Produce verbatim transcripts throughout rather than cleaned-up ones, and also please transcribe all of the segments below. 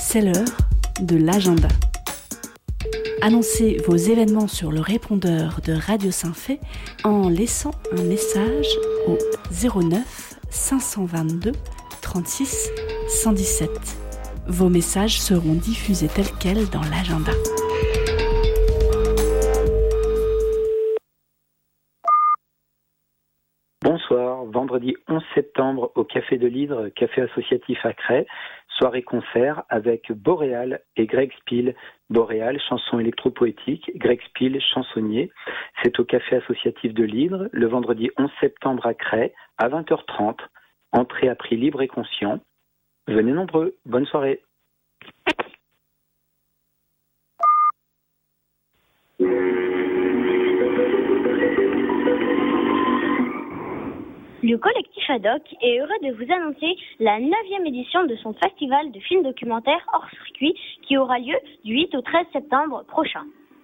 C'est l'heure de l'agenda. Annoncez vos événements sur le répondeur de Radio Saint-Fé en laissant un message au zéro neuf cinq cent vingt-deux trente-six cent dix-sept. Vos messages seront diffusés tels quels dans l'agenda. Bonsoir, vendredi onze septembre au Café de l'Hydre, café associatif à Cray, soirée-concert avec Boréal et Greg Spiel. Boréal, chanson électropoétique, Greg Spiel, chansonnier. C'est au Café associatif de l'Hydre, le vendredi onze septembre à Cray, à vingt heures trente. Entrée à prix libre et conscient. Venez nombreux, bonne soirée. Le collectif Ad Hoc est heureux de vous annoncer la neuvième édition de son festival de films documentaires hors circuit qui aura lieu du huit au treize septembre prochain.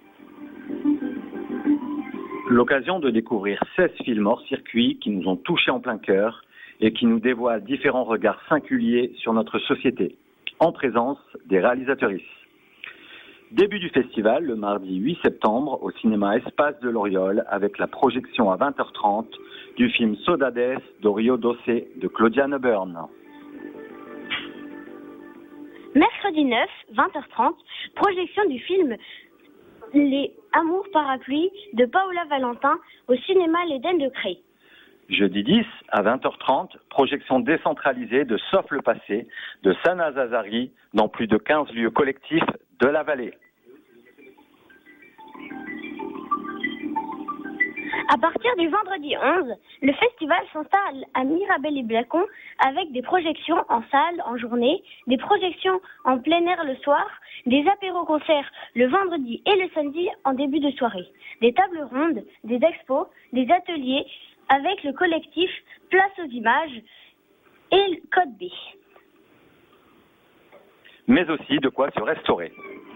L'occasion de découvrir seize films hors circuit qui nous ont touchés en plein cœur et qui nous dévoilent différents regards singuliers sur notre société, en présence des réalisatrices. Début du festival, le mardi huit septembre, au cinéma Espace de l'Oriole, avec la projection à vingt heures trente du film Saudades d'Orio Doce de Claudia Neuburn. Mercredi neuf, vingt heures trente, projection du film Les Amours Parapluies de Paola Valentin au cinéma l'Éden de Cray. Jeudi dix, à vingt heures trente, projection décentralisée de Sauf le passé de Sana Zazari dans plus de quinze lieux collectifs de la vallée. À partir du vendredi onze, le festival s'installe à Mirabel-les-Blacons avec des projections en salle en journée, des projections en plein air le soir, des apéros-concerts le vendredi et le samedi en début de soirée, des tables rondes, des expos, des ateliers avec le collectif Place aux Images et le Code B. Mais aussi de quoi se restaurer.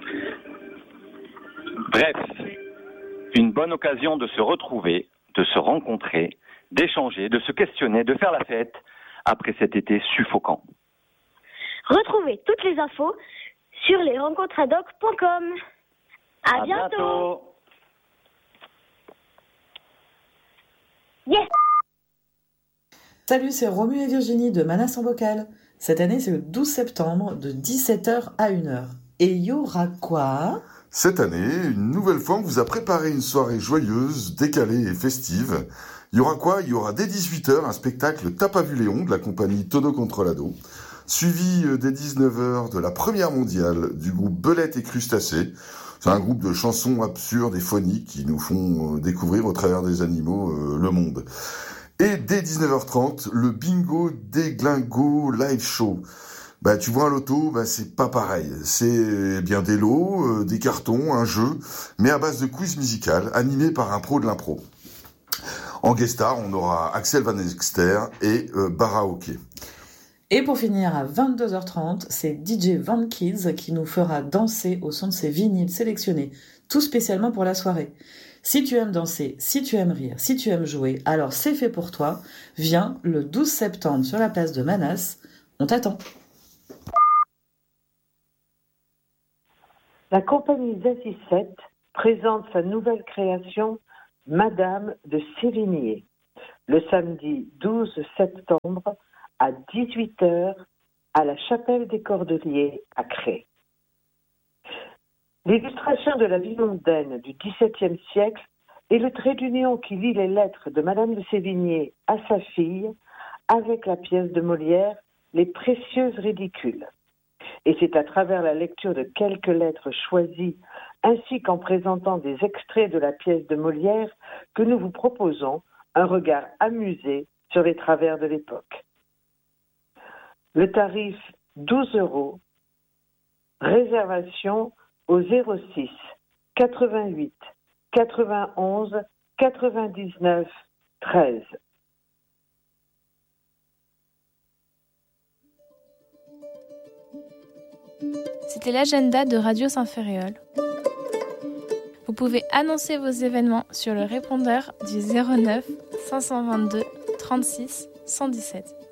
Bref, une bonne occasion de se retrouver, de se rencontrer, d'échanger, de se questionner, de faire la fête après cet été suffocant. Retrouvez toutes les infos sur les rencontres ad hoc point com. À, à bientôt. bientôt. Yes. Salut, c'est Romu et Virginie de Manas en Bocal. Cette année, c'est le douze septembre de dix-sept heures à une heure. Et il y aura quoi ? Cette année, une nouvelle fois, on vous a préparé une soirée joyeuse, décalée et festive. Il y aura quoi ? Il y aura dès dix-huit heures un spectacle T'as pas vu Léon de la compagnie Todo Controlado, suivi dès dix-neuf heures de la première mondiale du groupe Belette et Crustacés. C'est un groupe de chansons absurdes et phoniques qui nous font découvrir au travers des animaux euh, le monde. Et dès dix-neuf heures trente, le Bingo Déglingo Live Show. Bah, tu vois, un loto, bah, c'est pas pareil. C'est bien des lots, euh, des cartons, un jeu, mais à base de quiz musical, animé par un pro de l'impro. En guest star, on aura Axel Van Exter et euh, Baraoke. Et pour finir, à vingt-deux heures trente, c'est D J Van Kids qui nous fera danser au son de ses vinyles sélectionnés, tout spécialement pour la soirée. Si tu aimes danser, si tu aimes rire, si tu aimes jouer, alors c'est fait pour toi. Viens le douze septembre sur la place de Manas. On t'attend. La compagnie Zazie sept présente sa nouvelle création Madame de Sévigné le samedi douze septembre à dix-huit heures à la chapelle des Cordeliers à Cray. L'illustration de la vie mondaine du dix-septième siècle est le trait d'union qui lie les lettres de Madame de Sévigné à sa fille avec la pièce de Molière Les Précieuses Ridicules. Et c'est à travers la lecture de quelques lettres choisies ainsi qu'en présentant des extraits de la pièce de Molière que nous vous proposons un regard amusé sur les travers de l'époque. Le tarif douze euros, réservation au zéro six quatre-vingt-huit quatre-vingt-onze quatre-vingt-dix-neuf treize. C'était l'agenda de Radio Saint-Ferréol. Vous pouvez annoncer vos événements sur le répondeur du zéro neuf cinq cent vingt-deux trente-six cent dix-sept.